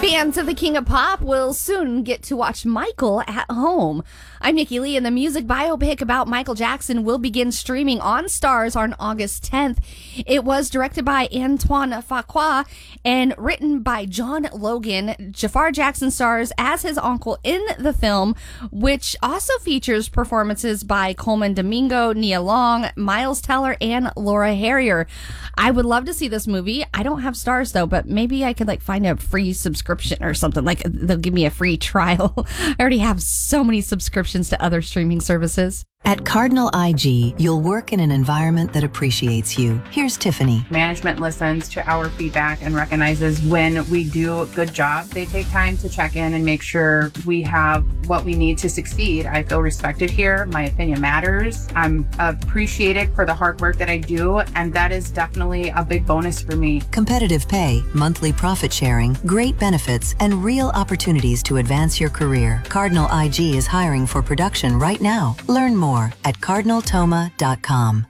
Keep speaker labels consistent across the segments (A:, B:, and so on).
A: Fans of the King of Pop will soon get to watch Michael at home. I'm Nikki Lee, and the music biopic about Michael Jackson will begin streaming on Starz on August 10th. It was directed by Antoine Fuqua and written by John Logan. Jafar Jackson stars as his uncle in the film, which also features performances by Coleman Domingo, Nia Long, Miles Teller, and Laura Harrier. I would love to see this movie. I don't have Starz, though, but maybe I could find a free subscription or something. They'll give me a free trial. I already have so many subscriptions to other streaming services.
B: At Cardinal IG, you'll work in an environment that appreciates you. Here's Tiffany.
C: Management listens to our feedback and recognizes when we do a good job. They take time to check in and make sure we have what we need to succeed. I feel respected here. My opinion matters. I'm appreciated for the hard work that I do, and that is definitely a big bonus for me.
B: Competitive pay, monthly profit sharing, great benefits, and real opportunities to advance your career. Cardinal IG is hiring for production right now. Learn more at cardinaltoma.com.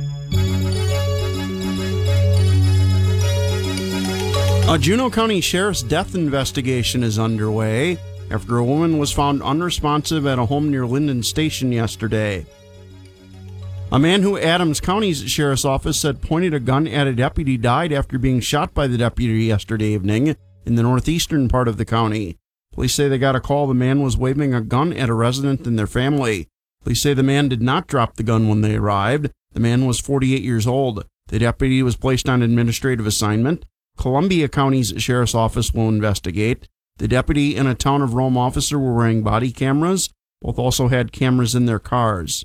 D: A Juneau County Sheriff's death investigation is underway after a woman was found unresponsive at a home near Linden Station yesterday. A man who Adams County's Sheriff's Office said pointed a gun at a deputy died after being shot by the deputy yesterday evening in the northeastern part of the county. Police say they got a call the man was waving a gun at a resident and their family. Police say the man did not drop the gun when they arrived. The man was 48 years old. The deputy was placed on administrative assignment. Columbia County's Sheriff's Office will investigate. The deputy and a Town of Rome officer were wearing body cameras. Both also had cameras in their cars.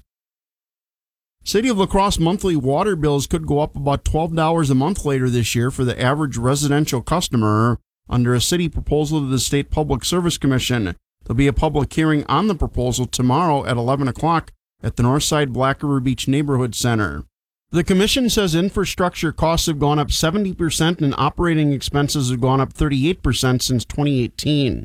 D: City of La Crosse monthly water bills could go up about $12 a month later this year for the average residential customer under a city proposal to the State Public Service Commission. There'll be a public hearing on the proposal tomorrow at 11 o'clock at the Northside Black River Beach Neighborhood Center. The commission says infrastructure costs have gone up 70% and operating expenses have gone up 38% since 2018.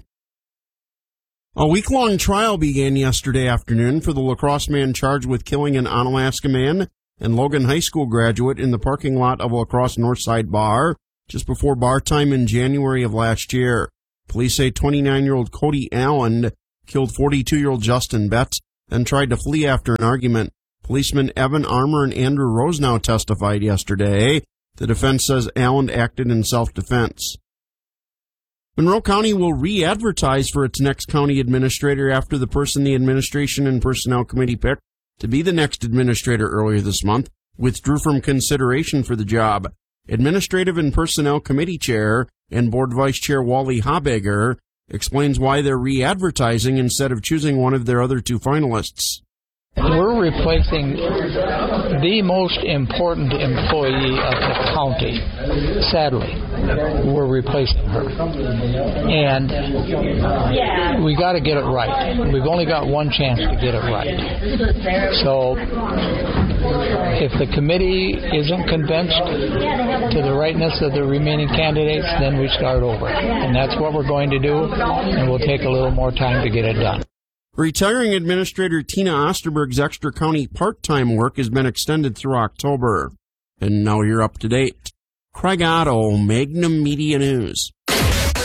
D: A week-long trial began yesterday afternoon for the La Crosse man charged with killing an Onalaska man and Logan High School graduate in the parking lot of La Crosse Northside Bar just before bar time in January of last year. Police say 29-year-old Cody Allen killed 42-year-old Justin Betts and tried to flee after an argument. Policemen Evan Armour and Andrew Rosenau testified yesterday. The defense says Allen acted in self-defense. Monroe County will re-advertise for its next county administrator after the person the Administration and Personnel Committee picked to be the next administrator earlier this month withdrew from consideration for the job. Administrative and Personnel Committee Chair and Board Vice Chair Wally Habeger explains why they're re-advertising instead of choosing one of their other two finalists.
E: We're replacing the most important employee of the county. Sadly, we're replacing her. And we got to get it right. We've only got one chance to get it right. So if the committee isn't convinced to the rightness of the remaining candidates, then we start over. And that's what we're going to do, and we'll take a little more time to get it done.
D: Retiring Administrator Tina Osterberg's extra county part-time work has been extended through October. And now you're up to date. Craig Otto, Magnum Media News.